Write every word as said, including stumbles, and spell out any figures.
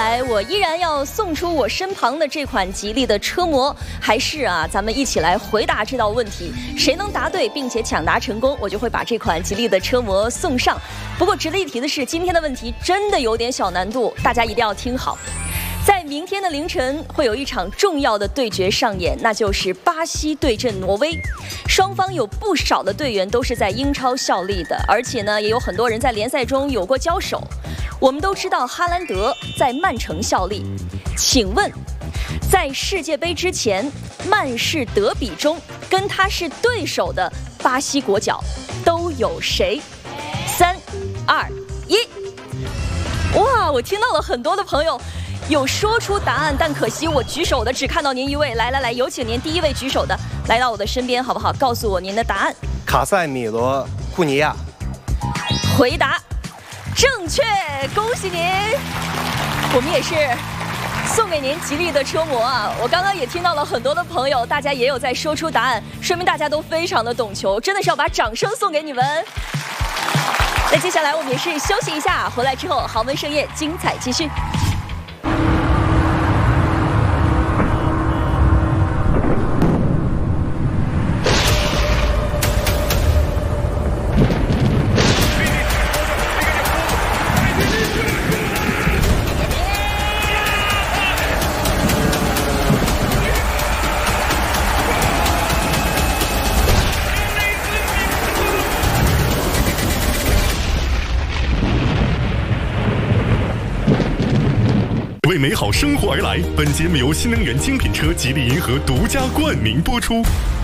来，我依然要送出我身旁的这款吉利的车模，还是啊，咱们一起来回答这道问题。谁能答对并且抢答成功，我就会把这款吉利的车模送上。不过值得一提的是，今天的问题真的有点小难度，大家一定要听好。在明天的凌晨会有一场重要的对决上演，那就是巴西对阵挪威。双方有不少的队员都是在英超效力的，而且呢，也有很多人在联赛中有过交手。我们都知道哈兰德在曼城效力，请问，在世界杯之前，曼市德比中跟他是对手的巴西国脚都有谁？三、二、一。哇，我听到了很多的朋友有说出答案，但可惜我举手的只看到您一位。来来来，有请您第一位举手的来到我的身边，好不好？告诉我您的答案。 卡塞米罗库尼亚。 回答正确，恭喜您！我们也是送给您吉利的车模啊！我刚刚也听到了很多的朋友，大家也有在说出答案，说明大家都非常的懂球，真的是要把掌声送给你们。那接下来我们也是休息一下，回来之后豪门盛宴精彩继续。 为美好生活而来，本节目由新能源精品车吉利银河独家冠名播出。